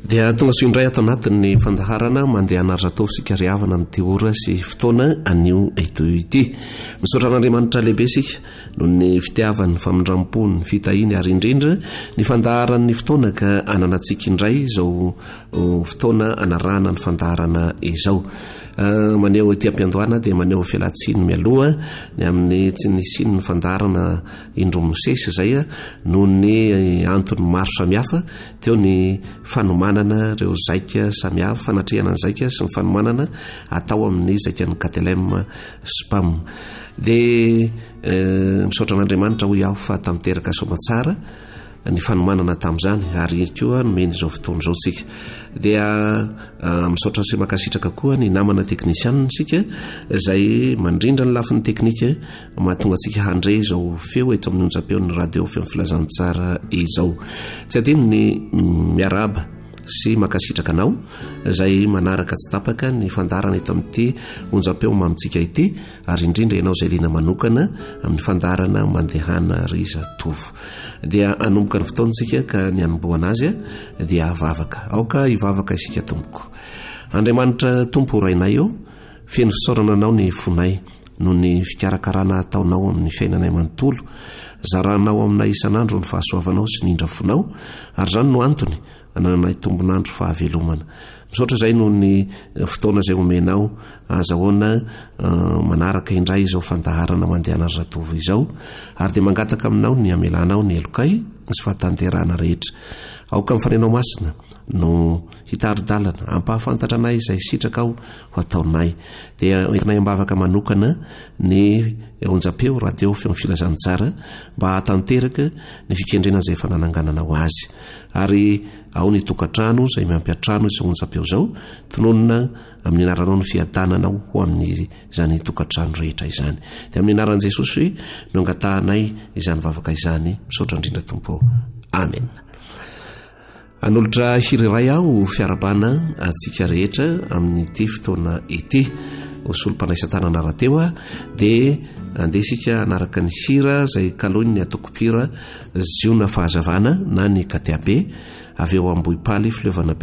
dia tonga so indray ato anatin'ny fandaharana mandeha anarzatovy sika riavana ny teora sy fotoana anio ito ity misaotra an'andriamanitra lehibe sika noho ny fitiavany famindram-pony fitahiny ary indrindra ny fandaharan'ny fotoana ka ananatsika indray izao fotoana anarahana ny fandaharana izao maneho ety ampiandohana dia maneho fialatsiny mialoha ny amin'ny tsy nisiny ny fandaharana indromosesy zay noho ny antony maro samihafa teo ny fanomanana reo zaika samihafa fanatrehana ny zaika sy ny fanomanana atao amin'ny zaika ny KTLM spam dia misaotra an'andriamanitra ho iaho fa tamiteraka somatsara ny fanomanana tamin'izany ary koa nomeny izao fotoana izao tsika dia misaotra sy makasitraka koa ny namana teknisianina sika izay mandrindra ny lafin'ny teknika mahatonga antsika handre izao feo eto amin'ny onjam-peon'ny radio feo filazantsara izao tsy adino ny miaraba sy makasitraka anao izay manaraka tsy tapaka ny fandaharana eto amin'ity onjam-peo mamitsika ity ary indrindra ianao izay liana manokana amin'ny fandaharana mandehana rizatovo dia anomboka ny fotoantsika ka ny anomboana azy dia avavaka aoka ivavaka isika tompoko Andriamanitra tompo rainay eo feno fisaorana anao ny fonay noho ny fikarakarana ataonao amin'ny fiainanay manontolo zaranao aminay isan'andro ny fahasoavanao sy ny indrafonao ary zany no antony ananay tombonandro fahavelomana misaotra izay noho ny fotoana izay omenao azahoana manaraka indray izao fandaharana mandehana zatovo izao ary dia mangataka aminao ny amelanao ny elokay sy fahatanterahana rehetra aoka mifanenao masina no hitaridalana ampahafantatra anay izay sitraka ao ho ataonay dia entinay ambavaka manokana ny onjam-peo radio feo filazantsara mba hatanteraka ny fikendrena izay fananangananao azy ary ao ny tokantrano izay miampiatrano izao onjam-peo zao tononona amin'ny anaranao ny fiadananao ho amin'ny izany tokantrano rehetra izany dia amin'ny anaran'i Jesosy no angatahanay izany vavaka izany misaotra indrindra tompo amen. Anolotra hiriray aho fiarabana atsika rehetra amin'ity fotoana ity osolom-panaisan-tanana rahateo dia andesika anaraka ny hira izay kalony ny atokopira ziona fahazavana na ny KTAB avy eo ambohipaly filevana be